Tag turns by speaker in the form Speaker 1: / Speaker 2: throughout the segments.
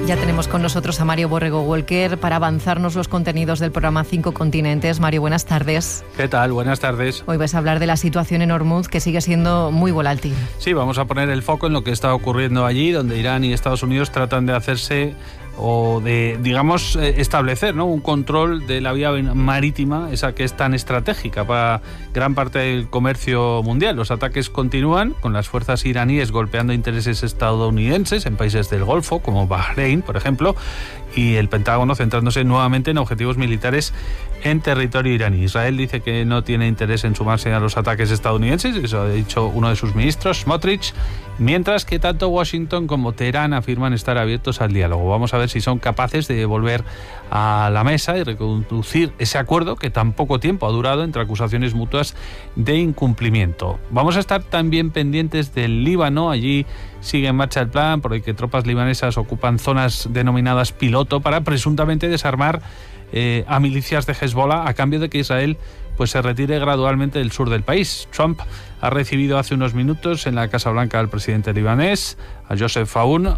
Speaker 1: Ya tenemos con nosotros a Mario Borrego Walker para avanzarnos los contenidos del programa 5 Continentes. Mario, buenas tardes.
Speaker 2: ¿Qué tal? Buenas tardes.
Speaker 1: Hoy vas a hablar de la situación en Hormuz, que sigue siendo muy volátil.
Speaker 2: Sí, vamos a poner el foco en lo que está ocurriendo allí, donde Irán y Estados Unidos tratan de hacerse o de, digamos, establecer, ¿no?, un control de la vía marítima, esa que es tan estratégica para gran parte del comercio mundial. Los ataques continúan, con las fuerzas iraníes golpeando intereses estadounidenses en países del Golfo, como Bahrein, por ejemplo, y el Pentágono centrándose nuevamente en objetivos militares en territorio iraní. Israel dice que no tiene interés en sumarse a los ataques estadounidenses, eso ha dicho uno de sus ministros, Smotrich, mientras que tanto Washington como Teherán afirman estar abiertos al diálogo. Vamos a ver si son capaces de volver a la mesa y reconducir ese acuerdo que tan poco tiempo ha durado entre acusaciones mutuas de incumplimiento. Vamos a estar también pendientes del Líbano. Allí sigue en marcha el plan por el que tropas libanesas ocupan zonas denominadas piloto para presuntamente desarmar a milicias de Hezbollah a cambio de que Israel pues se retire gradualmente del sur del país. Trump ha recibido hace unos minutos en la Casa Blanca al presidente libanés, a Joseph Aoun,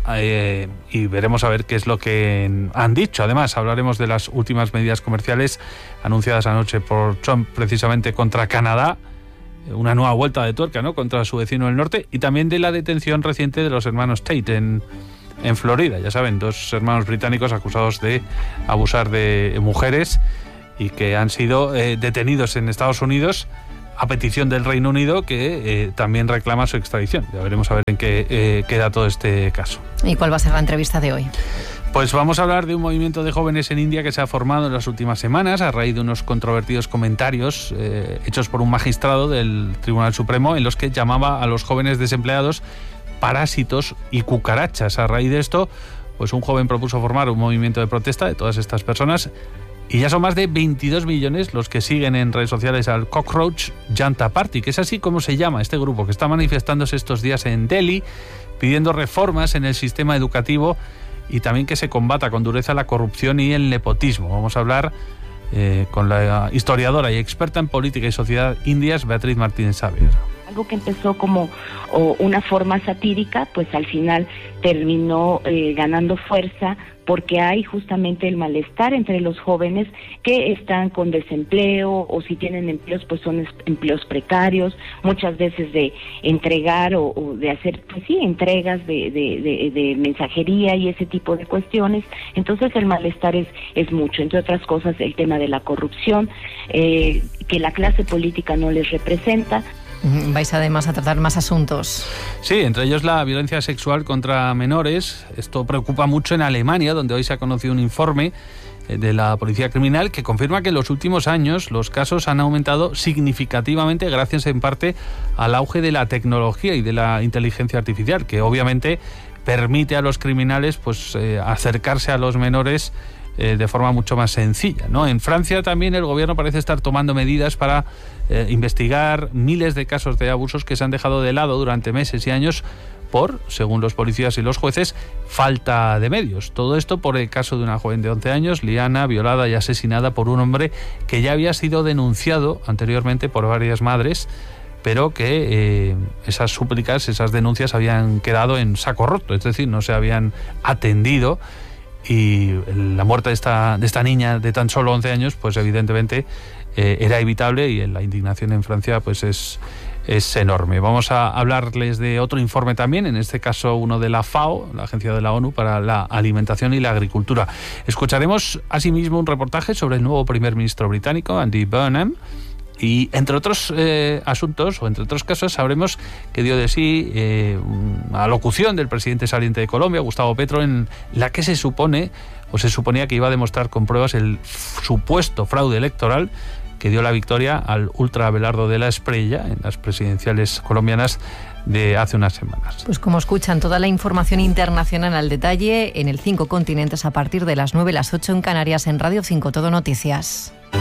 Speaker 2: y veremos a ver qué es lo que han dicho. Además, hablaremos de las últimas medidas comerciales anunciadas anoche por Trump precisamente contra Canadá, una nueva vuelta de tuerca, ¿no?, contra su vecino del norte, y también de la detención reciente de los hermanos Tate en Florida. Ya saben, dos hermanos británicos acusados de abusar de mujeres y que han sido detenidos en Estados Unidos a petición del Reino Unido, que también reclama su extradición. Ya veremos a ver en qué queda todo este caso.
Speaker 1: ¿Y cuál va a ser la entrevista de hoy?
Speaker 2: Pues vamos a hablar de un movimiento de jóvenes en India que se ha formado en las últimas semanas a raíz de unos controvertidos comentarios hechos por un magistrado del Tribunal Supremo en los que llamaba a los jóvenes desempleados parásitos y cucarachas. A raíz de esto, pues un joven propuso formar un movimiento de protesta de todas estas personas. Y ya son más de 22 millones los que siguen en redes sociales al Cockroach Janta Party, que es así como se llama este grupo, que está manifestándose estos días en Delhi, pidiendo reformas en el sistema educativo y también que se combata con dureza la corrupción y el nepotismo. Vamos a hablar con la historiadora y experta en política y sociedad indias, Beatriz Martínez Saavedra.
Speaker 3: Algo que empezó como una forma satírica, pues al final terminó ganando fuerza, porque hay justamente el malestar entre los jóvenes que están con desempleo, o si tienen empleos, pues son empleos precarios, muchas veces de entregar o de hacer, pues sí, entregas de mensajería y ese tipo de cuestiones. Entonces el malestar es mucho, entre otras cosas el tema de la corrupción, que la clase política no les representa.
Speaker 1: Vais además a tratar más asuntos.
Speaker 2: Sí, entre ellos la violencia sexual contra menores. Esto preocupa mucho en Alemania, donde hoy se ha conocido un informe de la Policía Criminal que confirma que en los últimos años los casos han aumentado significativamente gracias en parte al auge de la tecnología y de la inteligencia artificial, que obviamente permite a los criminales pues acercarse a los menores de forma mucho más sencilla, ¿no? En Francia también el gobierno parece estar tomando medidas para investigar miles de casos de abusos que se han dejado de lado durante meses y años por, según los policías y los jueces, falta de medios. Todo esto por el caso de una joven de 11 años, Liana, violada y asesinada por un hombre que ya había sido denunciado anteriormente por varias madres, pero que esas súplicas, esas denuncias habían quedado en saco roto, es decir, no se habían atendido. Y la muerte de esta niña de tan solo 11 años, pues evidentemente era evitable, y la indignación en Francia pues es enorme. Vamos a hablarles de otro informe también, en este caso uno de la FAO, la Agencia de la ONU para la Alimentación y la Agricultura. Escucharemos asimismo un reportaje sobre el nuevo primer ministro británico, Andy Burnham, y entre otros asuntos, o entre otros casos, sabremos que dio de sí una alocución del presidente saliente de Colombia, Gustavo Petro, en la que se supone, o se suponía que iba a demostrar con pruebas el supuesto fraude electoral que dio la victoria al ultra Abelardo de la Espriella en las presidenciales colombianas de hace unas semanas.
Speaker 1: Pues como escuchan, toda la información internacional al detalle en el 5 Continentes a partir de las 9, las 8 en Canarias, en Radio 5 Todo Noticias.